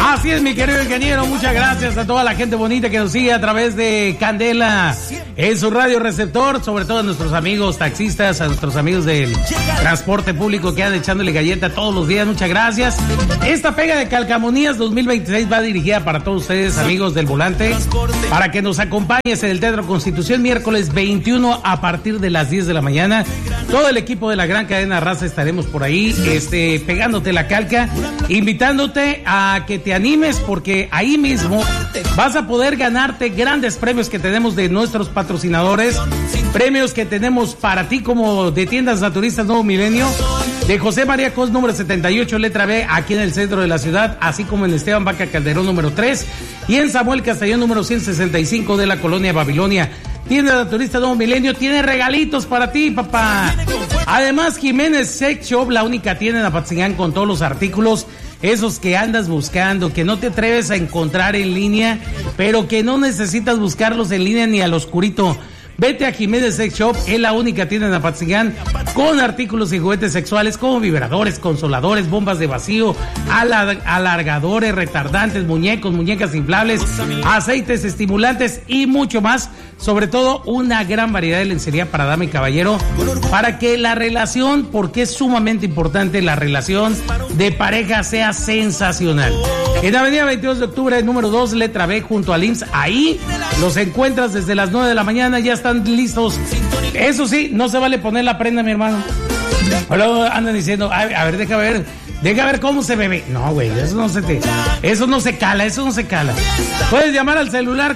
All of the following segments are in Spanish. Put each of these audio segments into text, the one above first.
Así es, mi querido ingeniero, muchas gracias a toda la gente bonita que nos sigue a través de Candela en su radio receptor, sobre todo a nuestros amigos taxistas, a nuestros amigos del transporte público que andan echándole galleta todos los días, muchas gracias. Esta pega de Calcamonías 2026 va dirigida para todos ustedes, amigos del volante, para que nos acompañes en el Teatro Constitución miércoles 21 a partir de las 10 de la mañana. Todo el equipo de la gran cadena Raza estaremos por ahí, pegándote la calca, invitándote a que te animes, porque ahí mismo vas a poder ganarte grandes premios que tenemos de nuestros patrocinadores, premios que tenemos para ti como de Tiendas Naturistas Nuevo Milenio, de José María Cos número 78, letra B, aquí en el centro de la ciudad, así como en Esteban Vaca Calderón número 3 y en Samuel Castellón número 165 de la colonia Babilonia. Tienda Naturista Nuevo Milenio tiene regalitos para ti, papá. Además, Jiménez Sex Shop, la única tienda en Apatzingán con todos los artículos, esos que andas buscando, que no te atreves a encontrar en línea, pero que no necesitas buscarlos en línea ni al oscurito. Vete a Jiménez Sex Shop, es la única tienda en Apatzingán con artículos y juguetes sexuales como vibradores, consoladores, bombas de vacío, alargadores, retardantes, muñecos, muñecas inflables, aceites estimulantes y mucho más. Sobre todo una gran variedad de lencería para dama y caballero, para que la relación, porque es sumamente importante, la relación de pareja sea sensacional. En Avenida 22 de Octubre, número 2, letra B, junto al IMSS, ahí los encuentras desde las 9 de la mañana, ya están listos. Eso sí, no se vale poner la prenda, mi hermano. Luego andan diciendo, a ver, deja ver cómo se bebe. No, güey, eso no se cala. Puedes llamar al celular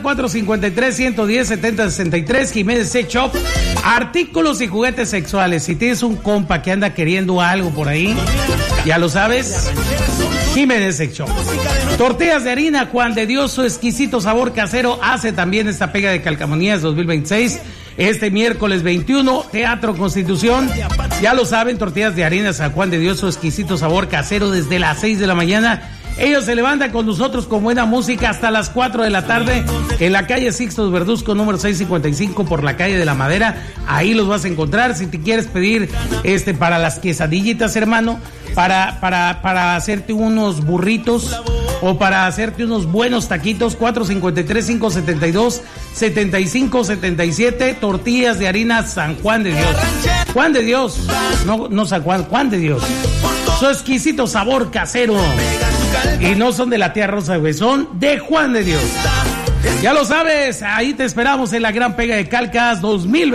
453-110-7063, Jiménez Sex Shop, artículos y juguetes sexuales. Si tienes un compa que anda queriendo algo por ahí, ya lo sabes, Jiménez Sex Shop. Tortillas de harina Juan de Dios, su exquisito sabor casero, hace también esta pega de Calcamonías 2026. Este miércoles 21, Teatro Constitución. Ya lo saben, tortillas de harina San Juan de Dios, su exquisito sabor casero desde las 6 de la mañana. Ellos se levantan con nosotros con buena música hasta las 4 de la tarde en la calle Sixtos Verduzco, número 655, por la calle de la Madera. Ahí los vas a encontrar. Si te quieres pedir para las quesadillitas, hermano, para hacerte unos burritos o para hacerte unos buenos taquitos, 453-572-7577, tortillas de harina San Juan de Dios. Juan de Dios, no San Juan, Juan de Dios. Su exquisito sabor casero. Y no son de la tía Rosa, güey, son de Juan de Dios. Ya lo sabes, ahí te esperamos en la gran pega de Calcas 2020.